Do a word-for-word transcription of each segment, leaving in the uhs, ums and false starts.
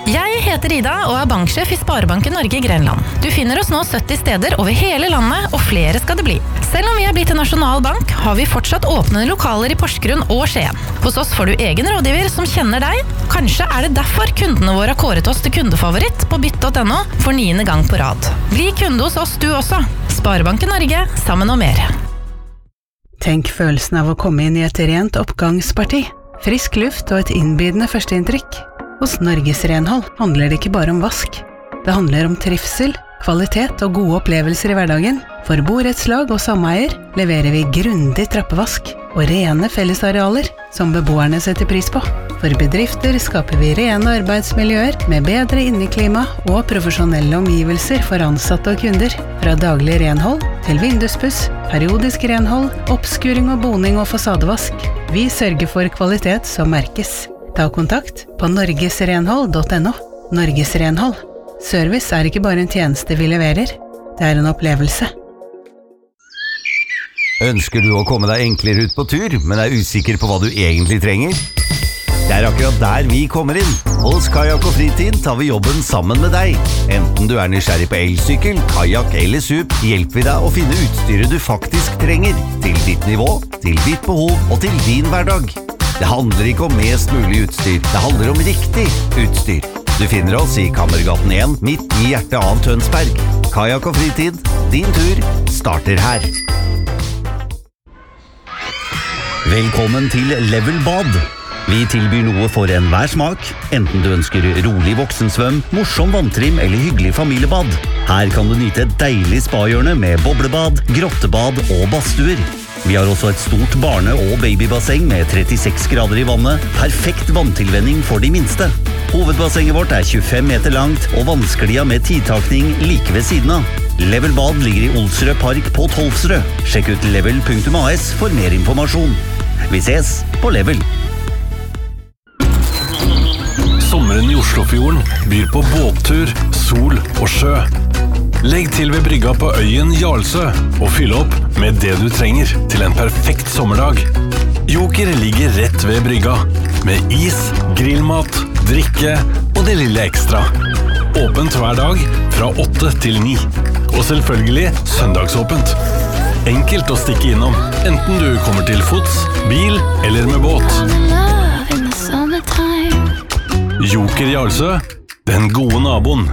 Jeg heter Ida og er banksjef i Sparebanken Norge i Grenland. Du finner oss nå sytti steder over hele landet, og flere skal det bli. Selv om vi er blitt en nasjonal bank, har vi fortsatt åpne lokaler i Porsgrunn og Skien. Hos oss får du egen rådgiver som kjenner deg. Kanskje er det derfor kundene våre har kåret oss til kundefavoritt på bytt punktum no for niende gang på rad. Bli kunde hos oss du også. Sparebanken Norge, sammen og mer. Tenk følelsen av å komme inn i et rent oppgangsparti. Frisk luft og et innbydende førsteinntrykk. Hos Norges Renhold handler det ikke bare om vask. Det handler om trivsel, kvalitet og gode opplevelser i hverdagen. For borettslag og sameier leverer vi grundig trappevask og rene fellesarealer som beboerne setter pris på. For bedrifter skaper vi rene arbeidsmiljøer med bedre inneklima og profesjonelle omgivelser for ansatte og kunder. Fra daglig renhold til vinduspuss, periodisk renhold, oppskuring og boning og fasadevask. Vi sørger for kvalitet som merkes. Ta kontakt på norgesrenhold punktum no. Norges Renhold. Service er ikke bare en tjeneste vi leverer, det er en opplevelse. Ønsker du å komme deg enklere ut på tur, men er usikker på hva du egentlig trenger? Det er akkurat der vi kommer inn. Hos Kajak og Fritid tar vi jobben sammen med deg. Enten du er nysgjerrig på elsykkel, kajak eller sup, hjelper vi deg å finne utstyret du faktisk trenger. Til ditt nivå, til ditt behov og til din hverdag. Det handler ikke om mest mulig utstyr, det handler om riktig utstyr. Du finner oss i Kammergaten en, midt i hjertet av Tønsberg. Kajak og Fritid, din tur starter her. Velkommen til Level Bad. Vi tilbyr noe for enhver smak, enten du ønsker rolig voksensvøm, morsom vanntrim eller hyggelig familiebad. Her kan du nyte et deilig spahjørne med boblebad, grottebad og badstuer. Vi har også et stort barne- og babybasseng med trettiseks grader i vannet, perfekt vanntilvenning for de minste. Hovedbassenget vårt er tjuefem meter langt, og vannsklia med tidtakning like ved siden av. Level Bad ligger i Olsrød Park på Tolvsrød. Sjekk ut level punktum a s for mer informasjon. Vi ses på Level. Sommeren i Oslofjorden byr på båttur, sol og sjø. Legg til ved brygga på øyen Jarlsø og fyll opp med det du trenger til en perfekt sommerdag. Joker ligger rett ved brygga, med is, grillmat, drikke og det lille ekstra. Åpent hver dag fra åtte til ni, og selvfølgelig søndagsåpent. Enkelt å stikke innom, enten du kommer til fots, bil eller med båt. Joker Jarlsø, den gode naboen.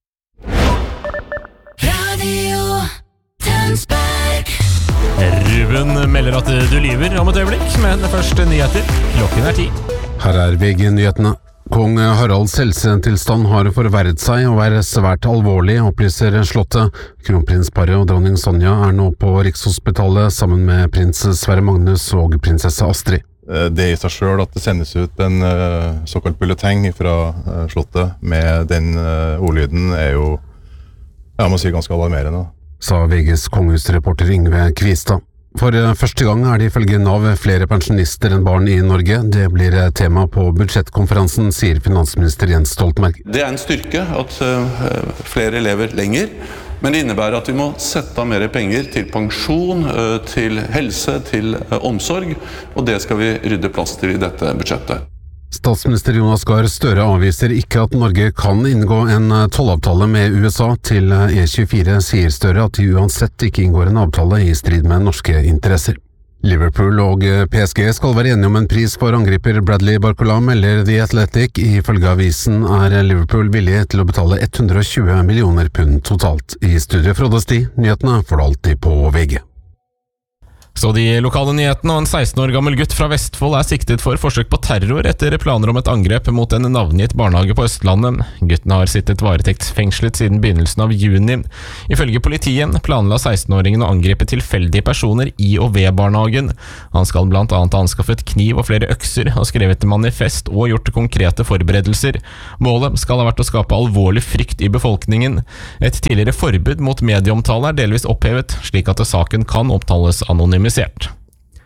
Ruben melder at du lyver om et øyeblikk, men først nyheter. Klokken er ti. Her er V G-nyhetene. Kong Haralds helsetilstand har forverret seg og er svært alvorlig, opplyser slottet. Kronprinsparet og dronning Sonja er nå på Rikshospitalet sammen med prins Sverre Magnus og prinsesse Astrid. Det i seg selv at det sendes ut en såkalt bulleteng fra slottet med den ordlyden er jo, jeg må si, ganske alarmerende. Sa V G's kongehusreporter Yngve Kvistad. For første gang er det ifølge Nav flere pensjonister enn barn i Norge. Det blir tema på budsjettkonferansen, sier finansminister Jens Stoltenberg. Det er en styrke at flere lever lenger, men det innebærer at vi må sette av mer penger til pensjon, til helse, til omsorg, og det skal vi rydde plass til i dette budsjettet. Statsminister Jonas Gahr Støre avviser ikke at Norge kan inngå en tollavtale med U S A. Til E tjuefire sier Støre at de uansett ikke inngår en avtale i strid med norske interesser. Liverpool og P S G skal være enige om en pris for angriper Bradley Barcola, melder The Athletic. Ifølge avisen er Liverpool villig til å betale hundre og tjue millioner pund totalt. I studio Frode Sti, nyhetene får du alltid på V G. Så de lokale nyhetene, og en seksten år gammel gutt fra Vestfold er siktet for forsøk på terror etter planer om et angrep mot en navngitt barnehage på Østlandet. Gutten har sittet varetektsfengslet siden begynnelsen av juni. Ifølge politiet planla seksten-åringen å angripe tilfeldige personer i og ved barnehagen. Han skal blant annet ha anskaffet kniv og flere økser, og skrevet manifest og gjort konkrete forberedelser. Målet skal ha vært å skape alvorlig frykt i befolkningen. Et tidligere forbud mot medieomtale er delvis opphevet, slik at saken kan omtales anonymt.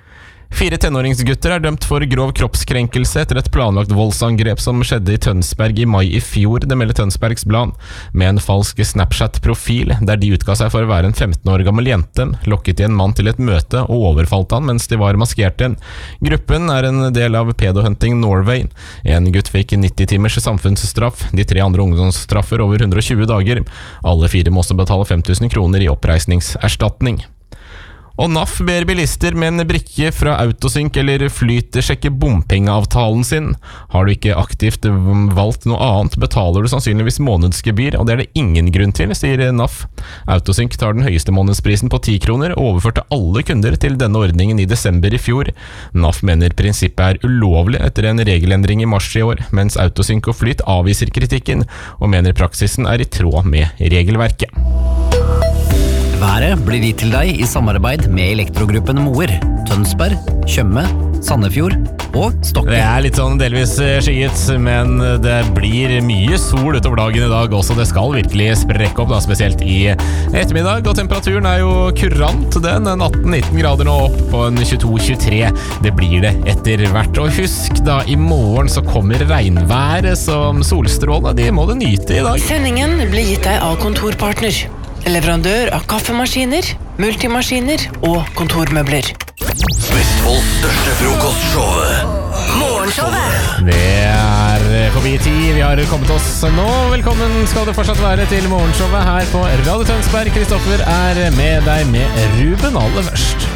Fire tenåringsgutter er dømt for grov kroppskrenkelse etter et planlagt voldsangrep som skjedde i Tønsberg i mai i fjor, det melder Tønsbergs Blad. Med en falsk Snapchat-profil, der de utga seg for å være en femten år gammel jente, lokket de en mann til et møte og overfalt han mens de var maskert igjen. Gruppen er en del av Pedohunting Norway. En gutt fikk nitti timers samfunnsstraff, de tre andre ungdomsstraffer over hundre og tjue dager. Alle fire må også betale fem tusen kroner i oppreisningserstatning. Og N A F ber bilister med en brikke fra Autosync eller Flyt sjekke bompengeavtalen sin. Har du ikke aktivt valgt noe annet, betaler du sannsynligvis månedsgebyr, og det er det ingen grunn til, sier N A F. Autosync tar den høyeste månedsprisen på ti kroner og overførte alle kunder til denne ordningen i desember i fjor. N A F mener prinsippet er ulovlig etter en regelendring i mars i år, mens Autosync og Flyt avviser kritikken og mener praksisen er i tråd med regelverket. Været blir gitt til deg i samarbeid med Elektrogruppen Moer, Tønsberg, Tjøme, Sandefjord og Stokke. Det er litt sånn delvis skyet, men det blir mye sol utover dagen i dag også. Det skal virkelig sprekke opp, da, spesielt i ettermiddag. Og temperaturen er jo kurant, den. atten nitten grader nå, opp på en tjueto tjuetre. Det blir det etter hvert. Og husk da, i morgen så kommer regnværet, som solstrålene, de må du nyte i dag. Sendingen blir gitt deg av Kontorpartner. Leverandør av kaffemaskiner, multimaskiner og kontormøbler. Vestfolds største frokostshowet. Morgenshowet. Det er forbi ti. Vi har kommet oss nå. Velkommen skal det fortsatt være til morgenshowet her på Radio Tønsberg. Kristoffer er med deg med Ruben aller først.